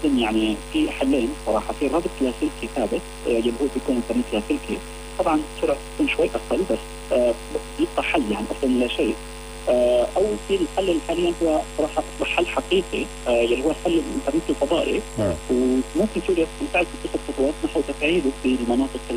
بنقدم يعني في حلين صراحه، في رابط لاسلكي ثابت اللي هو بيكون انترنت لاسلكي، طبعا سرعه تكون شوي اقل بس يبقى حل يعني اصلا لا شيء. او في الحل اللي حاليا هو صراحه اصبح حل حقيقي اللي هو حل الانترنت الفضائي، وممكن سوريا تساعد في خطوات نحو تفعيله في المناطق